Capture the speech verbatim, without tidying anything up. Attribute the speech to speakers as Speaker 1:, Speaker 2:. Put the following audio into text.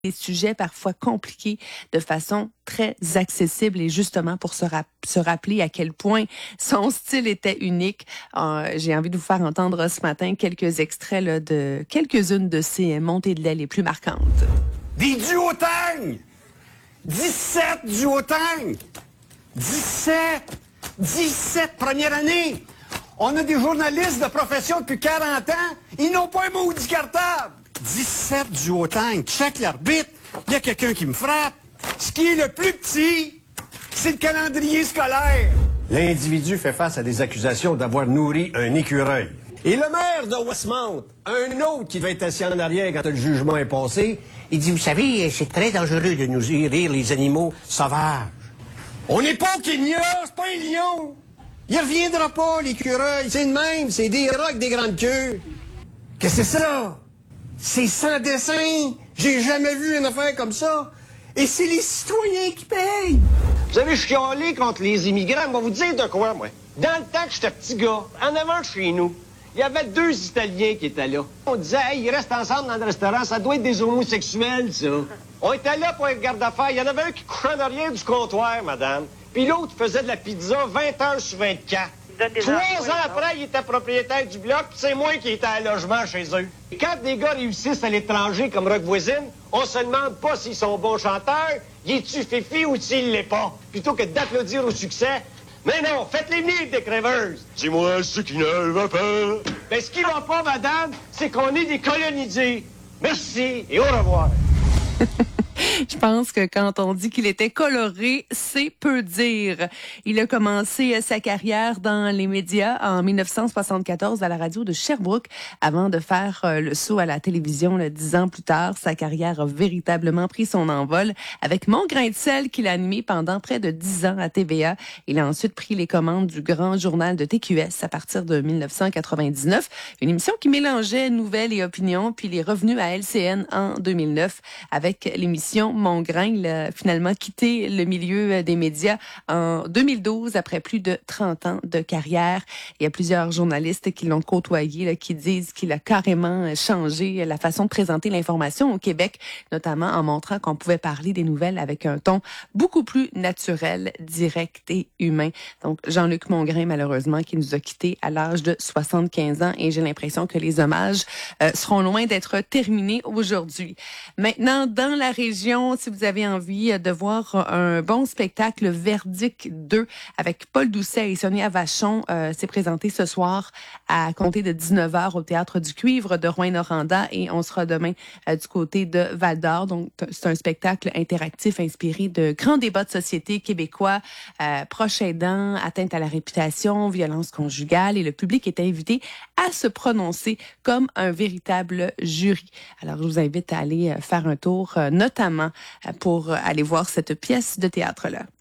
Speaker 1: des sujets parfois compliqués de façon très accessible et justement pour se, rap- se rappeler à quel point son style était unique. Euh, j'ai envie de vous faire entendre ce matin quelques extraits là, de quelques-unes de ses montées de lait les plus marquantes.
Speaker 2: Des duotangs! dix-sept duotangs! dix-sept! dix-sept première année! On a des journalistes de profession depuis quarante ans, ils n'ont pas un maudit cartable! dix-sept duotangs, check l'arbitre, il y a quelqu'un qui me frappe. Ce qui est le plus petit, c'est le calendrier scolaire. L'individu fait face à des accusations d'avoir nourri un écureuil. Et le maire de Westmount, un autre qui devait être assis en arrière quand le jugement est passé, il dit, vous savez, c'est très dangereux de nous nourrir les animaux sauvages. On n'est pas au Kenya, c'est pas un lion. Il reviendra pas, l'écureuil, c'est le même, c'est des rats avec des grandes queues. Qu'est-ce que c'est ça? C'est sans dessin. J'ai jamais vu une affaire comme ça. Et c'est les citoyens qui payent.
Speaker 3: Vous avez chialé contre les immigrants. On va vous dire de quoi, moi. Dans le temps que j'étais petit gars, en avant de chez nous, il y avait deux Italiens qui étaient là. On disait, hey, ils restent ensemble dans le restaurant, ça doit être des homosexuels, ça. On était là pour un garde-affaires. Il y en avait un qui couchait en arrière du comptoir, madame. Puis l'autre faisait de la pizza vingt heures sur vingt-quatre. Trois ans après, il était propriétaire du bloc, puis c'est moi qui étais à logement chez eux. Et quand des gars réussissent à l'étranger comme Rock Voisine, on se demande pas s'ils sont bons chanteurs, y est-tu fifi ou s'il l'est pas. Plutôt que d'applaudir au succès, mais non, faites-les venir des crèveuses. Dis-moi ce qui ne va pas. Ben, ce qui va pas, madame, c'est qu'on est des colonisés. Merci et au revoir.
Speaker 1: Je pense que quand on dit qu'il était coloré, c'est peu dire. Il a commencé sa carrière dans les médias en dix-neuf cent soixante-quatorze à la radio de Sherbrooke avant de faire le saut à la télévision là, dix ans plus tard. Sa carrière a véritablement pris son envol avec Mon grain de sel qu'il a animé pendant près de dix ans à T V A. Il a ensuite pris les commandes du Grand Journal de T Q S à partir de dix-neuf cent quatre-vingt-dix-neuf, une émission qui mélangeait nouvelles et opinions, puis il est revenu à L C N en deux mille neuf avec l'émission Mon grain. Il a finalement quitté le milieu des médias en deux mille douze après plus de trente ans de carrière. Il y a plusieurs journalistes qui l'ont côtoyé, là, qui disent qu'il a carrément changé la façon de présenter l'information au Québec, notamment en montrant qu'on pouvait parler des nouvelles avec un ton beaucoup plus naturel, direct et humain. Donc, Jean-Luc Mongrain, malheureusement, qui nous a quittés à l'âge de soixante-quinze ans et j'ai l'impression que les hommages euh, seront loin d'être terminés aujourd'hui. Maintenant, dans la région, si vous avez envie de voir un bon spectacle, Verdict deux avec Paul Doucet et Sonia Vachon, euh, c'est présenté ce soir à compter de dix-neuf heures au Théâtre du Cuivre de Rouyn-Noranda et on sera demain euh, du côté de Val-d'Or. Donc, c'est un spectacle interactif inspiré de grands débats de société québécois, euh, proches aidants, atteinte à la réputation, violence conjugale et le public est invité à se prononcer comme un véritable jury. Alors, je vous invite à aller faire un tour, euh, notamment pour aller voir cette pièce de théâtre-là.